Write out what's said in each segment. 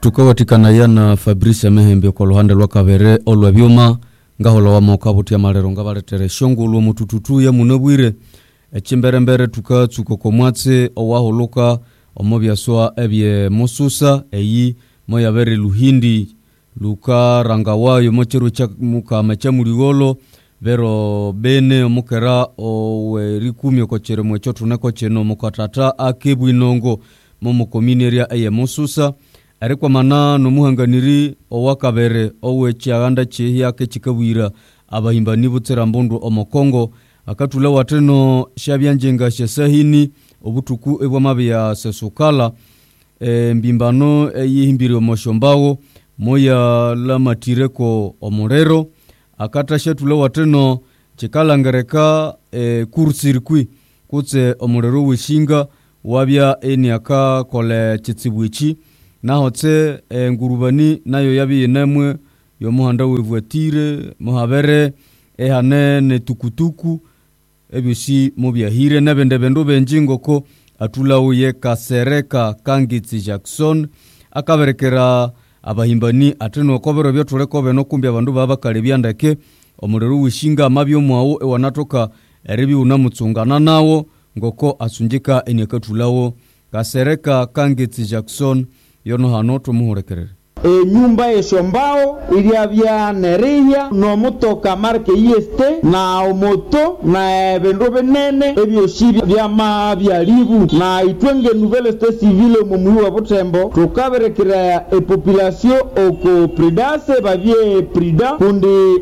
tukawatikana yana Fabrice Mehembe ko luhande lwa kabere olwa byoma ngaholo wa mokabuti ya malero ngabaletere shongulu mutututu ya munabwire ekimberembere tukatsuko komwatse owaholuka omobyaswa ebye mususa eyi moya bere luhindi luka rangawayo mocheru cha mukama cha muligolo vero bene omukera owe rikumi ko cheremwe chotunako cheno mukatata akebwinongo momo komineria eye mususa ariko mana no muhanganiri owakabere owe cyaganda chihya ke chikabwira abahimba nibutsera mbundu omokongo akatula wateno shabyanjenga shesahini obutuku ebwamabe ya sesukala mbimbano yihimbiro moshombawo moya la matireko omorero akatashetula wateno chikalangereka kursirkwi kutse omorero wishinga wabya eniaka kole chitsibwichi naho tse ngurubani nayo yabi nemwe yo muhanda wevwatire muhabere ehane ne tukutuku ebyosi mubyahire nabende bendo benjingo ko atulawo Kasereka Kangitsi Jackson akaberekera abahimbani ateno kobero byotuleko beno kumbi abandu babakale byandake omurero wishinga mabyo mwawo ewanatoka eribi unamutsungana nawo ngoko asunjika enyakatulawo Kasereka Kangitsi Jackson yono hano tumuhurekerere nyumba eshombao iliabya neria no motoka marke IST na moto na bendo benene ebyoshi byama byalibu na itwenge nouvelle state civile mumuwa botembo tukaberekera population oko pridase babye prida kundi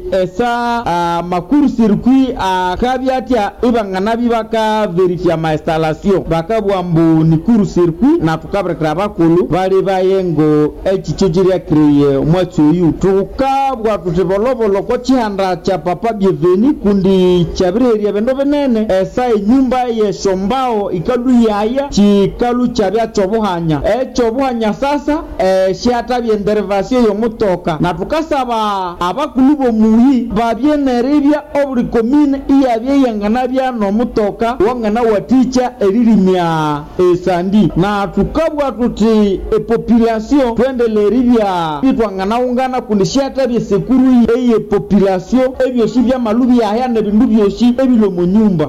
esa makuru circuit akabyatya ibangana bibaka verifia ma installation bakabwambu ni kuru circuit na tukaberekera bakulu bali bayengo echichijiri kriye mwatsuyu tukabwa tutebolobolo ko chihanda cha papa Bienveni kundi chabireria bendo benene esa nyumba ye shombao ikalu yaya chikalu chabya chobuhanya chobuhanya sasa shiata byendervasio yo mutoka na tukasaba abakulubo muhi babyeneribya obuli komine iyabye yangana bya no mutoka wangana waticha elirimya esandi na tukabwa tuti population twendeleribya bitwangana ungana kunishata bye sekuru eye population ebyoshi bya malubi ya ne bindu byoshi ebilo mu nyumba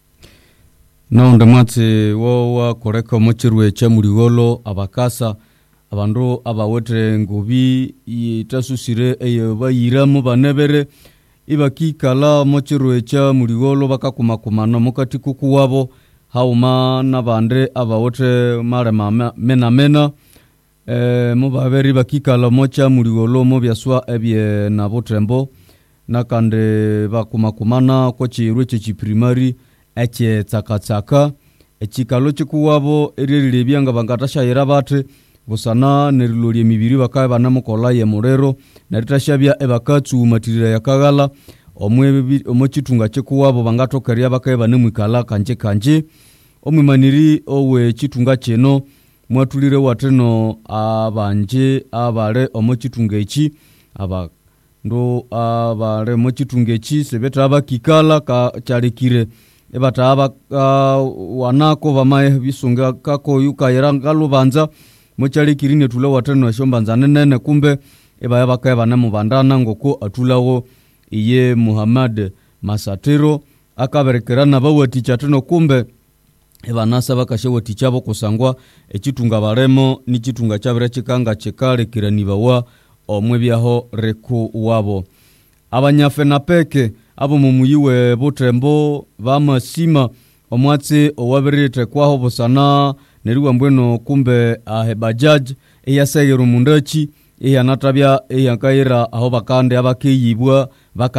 na ndamate wa koreka mochirwe cha muligolo abakasa abandu abawetre ngubi itasusire eye bayiramo banebere ibakikala mochirwe cha muligolo bakakumakumana mukati kukuwabo hauma nabande abawetre marema mena mubaberi bakikala mocha muligolo mobyaswa ebye na botrembo nakande bakumakumana ko chirwe chiprimary eche tsakatsaka echikalo chikuwabo eririre byanga bangatashayira bate busana nerilolye mibiri bakaye banamukola ye murero naritashabya ebakatsu matirira yakagala omochitunga chikuwabo bangatokeria bakaye banemwikala kanje omwimaniri owe chitunga cheno mwatulire wateno abanje abale omochitungechi ndo abale mochitungechi sebeta abakikala ka chalikire ebata wanako bamaye bisunga kako yukayera lubanza mochalikirine tule wateno shombanza nene kumbe ebaya bakaye banamubandana ngoko atulawo iye Muhammad Masatero akaberekerana bawati chateno kumbe ebanasa bakashewo tichabo kusangwa echitunga baremo ni chitunga chabere chikanga chekale kiranibawa omwebyaho reku wabo abanyafe na peke abo mumuyiwe botrembo bamasima omwatse owaberete kwaho busana neriwa mbweno kumbe ahebajaj eyasegero mundachi eyanatabya eyankaira aho bakande abakeyibwa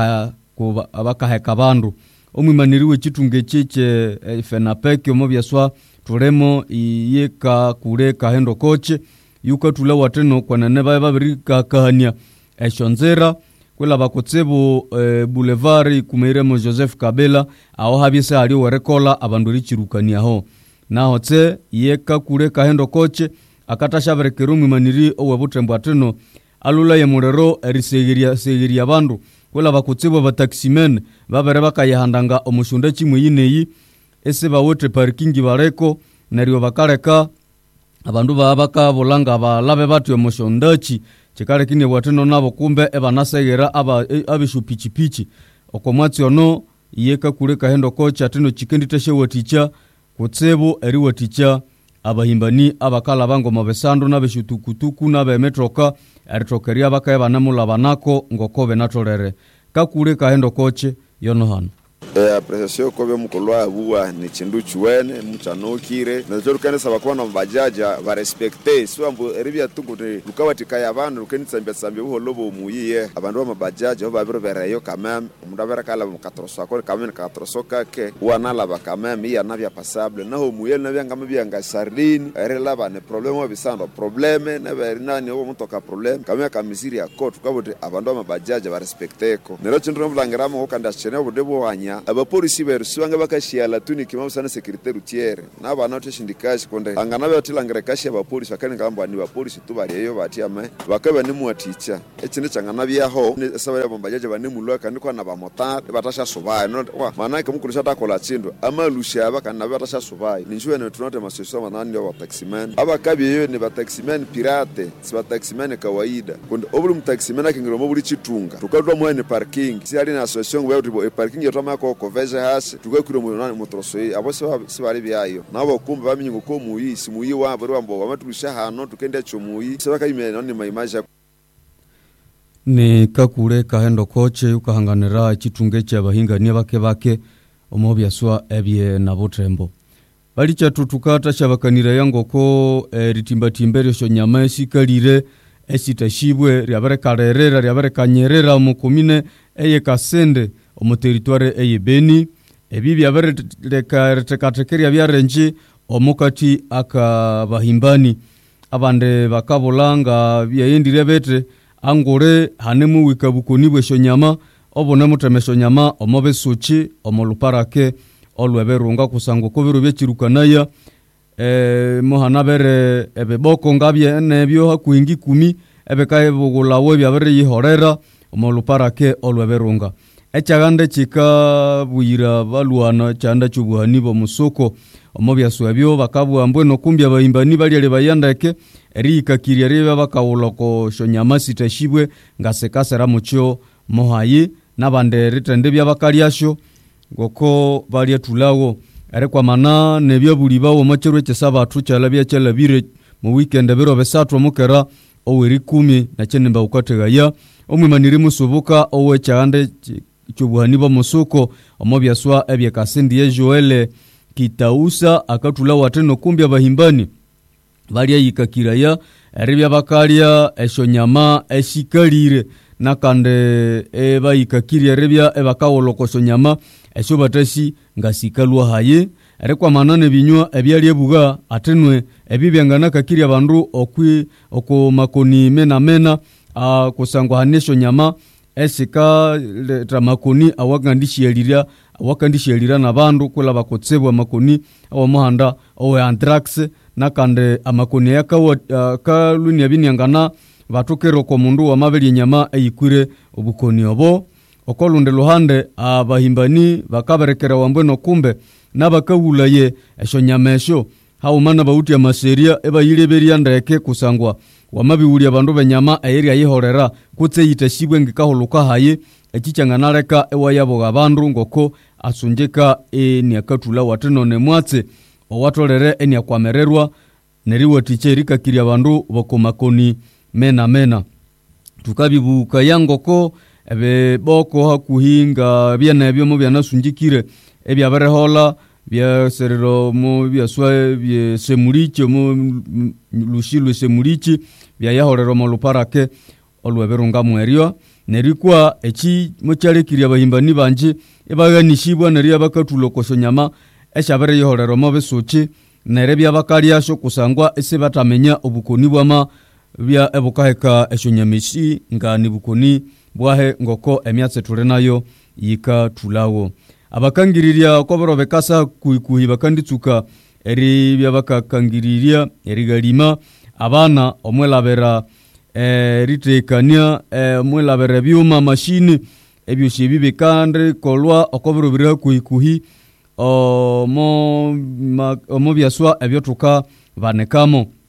bakaheka bandu omwimaniriwe chitunge chiche fenapeke omobyaswa tulemo iyeka kule kahendo koche yuka tula wateno kwanane babirika kahania eshonzera kwela bakotsebo boulevard kumeiremo Joseph Kabela aho habise ali werekola abanduri chirukania ho naho tse iyeka kule kahendo koche akatashaberekero omwimaniri owebutembo ateno alula ye murero erisegeria bandu kwela bakotsebo bataximen babere bakayihandanga omushunda chimwe yineyi ese bawote parkingi bareko nariyo bakareka abandu babaka bolanga balabe batyo moshondachi chikale kini bwateno nabo kumbe ebanasegera abishu pichipichi okomwatsi ono yeka kuleka hendo kocha teno chikenditeshe waticha kutsebo eri waticha abahimbani abakala bango mabesando nabeshutukutuku nabemetroka eritokeria bakaye banamula banako ngokobe natolere kakuleka hendo koche yono hano apreciation ko be mukolwa abuwa ni chindu chuene muchanokire nazo kane sabakwa na bajaja ba respecte swambo eribya tukude lukawati abantu lukenitsambya sambye uholobo muyiye abantu ba bajaja babiro berayo kamam mudabera kala mu 400 ko kamene 400 kake wanala ba kamam ya nabya passable naho muye nabya ngamabya ngasardini erela bane problème bisando problème na berinani wo mutoka problème kamya kamisiri ya court kabote abantu ba bajaja ba respecte ko nero chindu mbulangiramo okanda chene obudebo wanya abapolisi berusiwanga bakashiala tuni kimamo sana security routière naba natashindikaje konde angana batilangire kashi abapolisi bakani ngamba ni abapolisi tubariyo batiyame bakaba ni muaticha ekine changana byaho sabaya bombajaje bane mulwaka ndiko na bamota batasha subaya no maana kamukulisha takola chindo amalusha abakana batasha subaya ninjwe ne tunote masoso manani wa taximan abakabiyo ni ba taximan pirate si ba taximan kawaida konde obulu mtaximan akingiro mobuli chitunga tukadwa mwene parking si ali na association wa parking yotama ko koveje hasi tukakiro mu motrosoi abose sibari byayo nabo kumba bamenye ko muyi simuyi wa bari bambo bamatulisha hano tukende chomuyi sebaka imene ni maimaja ni kakure kahendo koche ukahanganira chitunge cha bahinga ni bake omobya swa ebye na botembo bali chatutukata shabakanira yango ko ritimbatimberio sho nyama esikalire esitashibwe ryabere karerera ryabere kanyerera mu komine eye Kasende omu territoire eye Beni ebibi byabere tekatekeria byarenje omukati aka bahimbani abande bakabolanga byayendire bete angore hanemu wikabukoni bwesho nyama obona mutemesho nyama omobe suchi omoluparake olweberunga kusango kobero byechirukanaya mohana bere ebeboko ngabye nebyo hakuingi 10 ebekaye bugulawe byabere yihorera omoluparake olweberunga echagande chika buyira baluana chanda chubuhani bo musoko omobya swabyo bakabwambwe no kumbya bahimbani bali bayandake erika kiriyare bakawoloko shonyama sitashibwe ngasekasera mucho mohayi nabande ritende byabakaliasho goko bali tulawo ere kwa mana nebyo buliba wo machero chesaba tuchala byachalabire mu weekend bero besatwa mukera oweri 10 na chenemba ukategaya omwimaniri musubuka owe chande chubuhani bo musoko omobya swa ebye Kasindi ye Joel Kitausa akatula wateno kumbya bahimbani bali yikakiraya eribya bakalya eshonyama eshikalire nakande bayikakirya eribya ebakawolokosho nyama esho batashi ngasikalwa haye erekwa manane binywa ebyali ebuga atenwe ebibyangana kakirya bandu oko makoni mena kusangwa hanesho nyama esika tramakoni awakandishiyelira na bandu kula bakotsebwa makoni awamuhanda owe anthrax nakande amakoni yakaluni yabinyangana batukero ko mundu wa mabeli nyama eyikwire obukoni obo okolunde luhande abahimbani bakaberekera wambweno kumbe nabakawulaye esho nyamesho haumana bauti ya maseria ebayileberia ndeke kusangwa wamabiwuli abandu benyama eyeria yihorera kutse yitashibwe ngikaholuka haye ekichanganareka ewayabo gabandu ngoko asunjeka ni akatula watenone mwatse owatolere eni akwamererwa neriwe ticherika kiri abandu bokomakoni mena tukabibuka yangoko ebe boko hakuhinga byana byo mu byanasunjikire ebyaberehola bya serero mu byaswa bye semuliche mu lushilwe semuliche bya yahorero mu luparake olweberunga mwerio nerikwa echi muchalekiri abahimbani banje ebaganishibwa neriya bakatulokosho nyama eshabere yahorero mu besoche nerebya bakaliasho kusangwa ese batamenya obukoni bwama bya ebukaheka eshonyamishi ngani bukoni bwahe ngoko emyatse turenayo yika tulawo abakangiriria koboro bekasa kuikuhi bakanditsuka eri byabakakangiriria erigalima abana omwelabera ritekania omwelabera byuma machine ebyo shibi bekandre kolwa okoboro bira kuikuhi omo byaswa ebyo tuka banekamo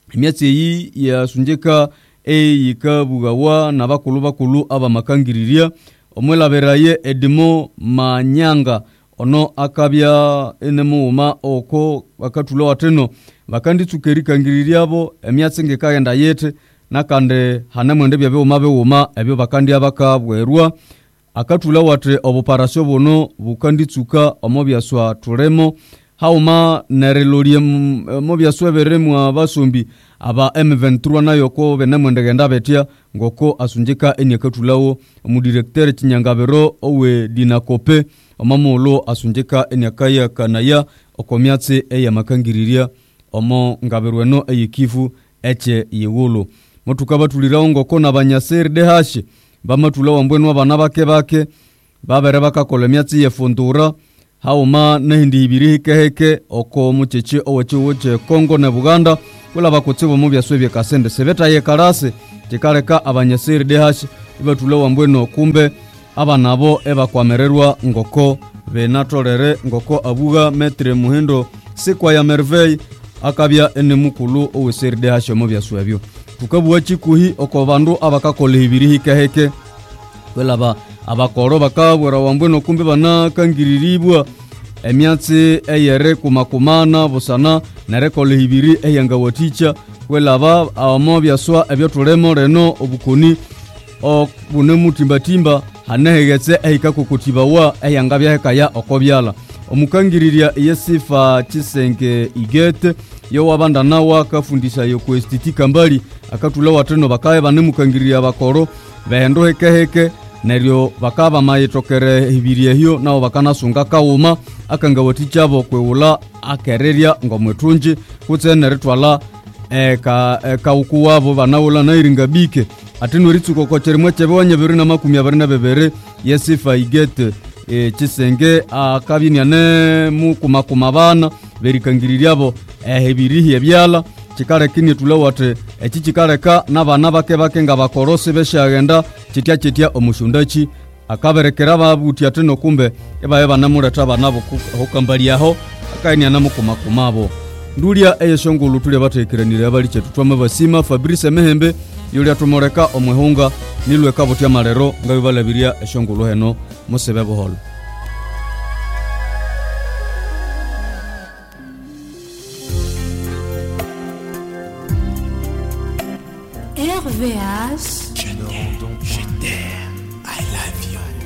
emyatsi eyi yasunjika eyikabugawa n'abakulu abamakangiriria omwelaberaye Edimo Manyanga ono akabya enemuuma oko bakatula wateno bakanditsuka erikangiriryabo emyatsi ngekagenda yete nakande hanemwende byabewuma ebyo bakandi abakabwerwa akatula wate obuparasyo buno bukanditsuka omobyaswa tulemo hauma nerelolie mobyaswa beremu abasombi aba M23 nayo ko benemwende genda betya ngoko asunjika enyakatulawo omudirecteur Kinyangabero owe Dinakope omamulo asunjika enyakaya kanaya okomyatsi eyamakangiriria omo ngaberweno eyikifu eche yewolo motuka batulirawo ngoko nabanyaseri dehashe bamatula wambwenu abana bake babere bakakola emyatsi yefundura hauma nehindi ibiri heke oko mucheche oweche Kongo na Buganda kula bakotsibo mu byaswe byekasende sebeta yekarase kikareka abanyaseri dehashe batula wambwenu kumbe abanabo ebakwamererwa ngoko benatolere ngoko abuga metre muhindo sikwa ya merveille akabya enemukulu oweseri dehashe mu byaswe byo tukabuwa chikuhi oko bandu abakakola ibiri heke kwelaba abakoro bakabwera wambweno kumbe banakangiriribwa emyatsi eyere kumakumana busana narekola ibiri eyangawaticha kwelaba amo byaswa ebyo tulemo reno obukoni obune mutimbatimba hanehegetse ehikakukutibawa eyangabya hekaya okobyala omukangiriria yesifa Chisenge Igete yo wabanda nawa kafundisha yo kwestitika mbali akatula wateno bakaye banemukangiriria bakoro behendo heke neryo bakaba mayitokere hibirie hiyo nao bakanasunga kauma akangawatichabo kweula akereria ngomwetunji kutse ritwala kaukuwabo banaula nairingabike atino ritsuko kocherimwe chebonye 2022 yesifa Igete Chisenge akabinyane mu kumakuma berikangiriryabo hebirihi ebyala chikarekini tulawate echichikareka nabana bake nga bakorose beshagenda chitya omushundachi akaberekera babuti ateno kumbe ebaye banamureta banabo hokambaliaho akaini namu kumakumabo ndulia eyeshongulu tuli batekeranire abali chetu twame basima Fabrice Mehembe yuli atumoreka omwehunga nilwe kabutya malero ngabibalabiria eshongulu heno musebebo holo RVH